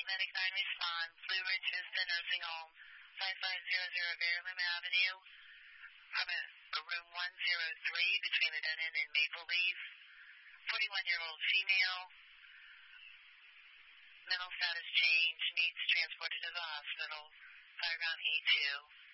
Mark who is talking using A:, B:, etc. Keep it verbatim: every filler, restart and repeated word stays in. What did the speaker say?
A: Medic nine response. Blue Ridge Vista Nursing Home, five five zero zero Verulam Avenue. I'm at room one oh three between the Dead End and Maple Leaf. forty-one-year-old female. Mental status change. Needs transported to the hospital. Fireground E two.